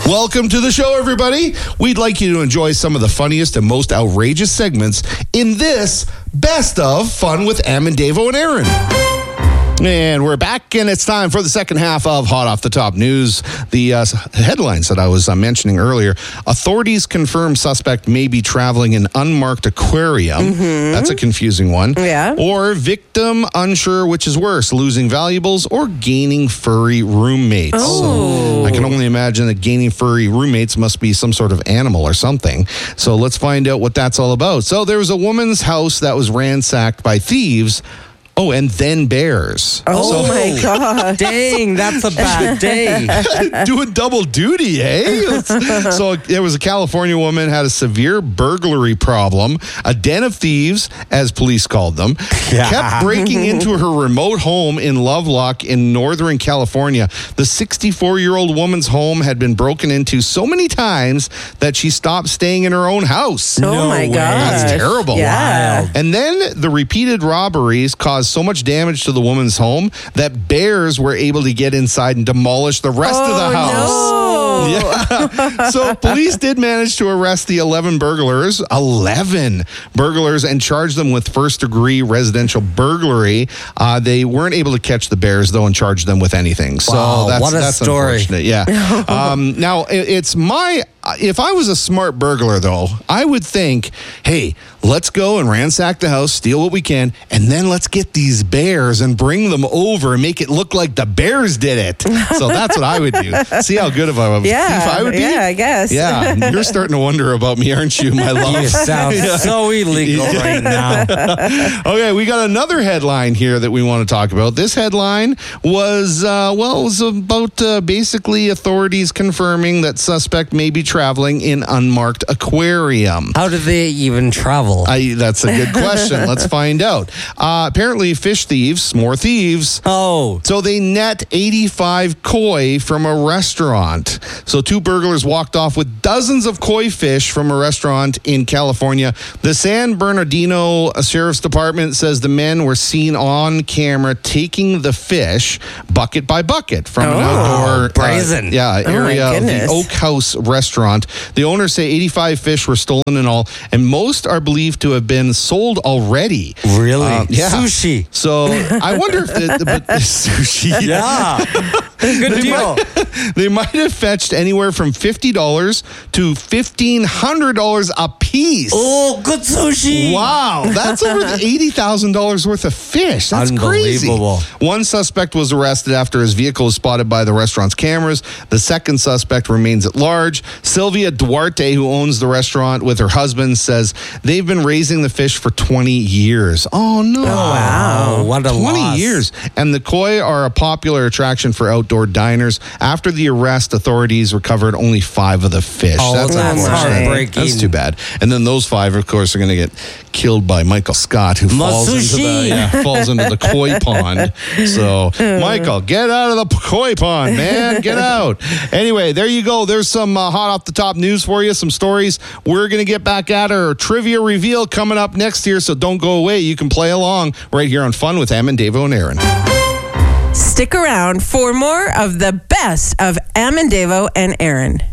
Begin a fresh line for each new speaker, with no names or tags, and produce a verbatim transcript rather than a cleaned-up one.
Welcome to the show, everybody. We'd like you to enjoy some of the funniest and most outrageous segments in this Best of Fun with Em and Davo and Aaron. And we're back, and it's time for the second half of Hot Off the Top News. The uh, headlines that I was uh, mentioning earlier. Authorities confirm suspect may be traveling in unmarked aquarium. Mm-hmm. That's a confusing one.
Yeah.
Or victim unsure which is worse, losing valuables or gaining furry roommates.
Oh.
So I can only imagine that gaining furry roommates must be some sort of animal or something. So let's find out what that's all about. So there was a woman's house that was ransacked by thieves. Oh, and then bears.
Oh,
so,
my God.
Dang, that's a bad day.
Doing double duty, eh? So there was a California woman had a severe burglary problem. A den of thieves, as police called them,
Yeah.
kept breaking into her remote home in Lovelock in Northern California. The sixty-four-year-old woman's home had been broken into so many times that she stopped staying in her own house.
Oh,
No
my
way.
God.
That's terrible.
Yeah.
Wild.
And then the repeated robberies caused so much damage to the woman's home that bears were able to get inside and demolish the rest of the house.
No.
Yeah. So police did manage to arrest the eleven burglars, eleven burglars, and charge them with first degree residential burglary. Uh, they weren't able to catch the bears, though, and charge them with anything. So
Wow,
that's,
what a
that's
story.
unfortunate. Yeah. um, now, it, it's my, if I was a smart burglar, though, I would think, hey, let's go and ransack the house, steal what we can, and then let's get these bears and bring them over and make it look like the bears did it. So that's what I would do. See how good of a
Yeah.
thief I would be?
Yeah, I guess.
Yeah, you're starting to wonder about me, aren't you, my love?
You sound so illegal right now.
Okay, we got another headline here that we want to talk about. This headline was, uh, well, it was about uh, basically authorities confirming that suspect may be traveling in unmarked aquarium.
How do they even travel?
I, that's a good question. Let's find out. Uh, apparently, fish thieves, more thieves.
Oh,
So they net eighty-five koi from a restaurant. So two burglars walked off with dozens of koi fish from a restaurant in California. The San Bernardino Sheriff's Department says the men were seen on camera taking the fish bucket by bucket from an
Oh.
outdoor
brazen.
Uh, yeah,
Oh, my
area of the
goodness.
Oak House restaurant. The owners say eighty-five fish were stolen in all, and most are believed to have been sold already.
really?
Uh, yeah.
Sushi.
So I wonder if the, the but, sushi.
Yeah. Good
They
deal.
might, they might have fetched anywhere from fifty dollars to fifteen hundred dollars a piece.
Oh, good sushi.
Wow, that's over eighty thousand dollars worth of fish. That's crazy.
Unbelievable.
One suspect was arrested after his vehicle was spotted by the restaurant's cameras. The second suspect remains at large. Sylvia Duarte, who owns the restaurant with her husband, says they've been raising the fish for twenty years. Oh, no.
Wow. What a
twenty
loss.
years. And the koi are a popular attraction for outdoor diners. After the arrest, authorities recovered only five of the fish.
Oh,
that's
that's
unfortunate.
heartbreaking.
That's too bad. And then those five, of course, are going to get killed by Michael Scott, who falls into, the,
Masushi.
yeah, falls into the koi pond. So, Michael, get out of the koi pond, man. Get out. Anyway, there you go. There's some uh, hot off the top news for you, some stories. We're going to get back at our trivia reveal coming up next year, so don't go away. You can play along right here on Fun with Em and Davo and Aaron.
Stick around for more of the best of Em and Davo and Aaron.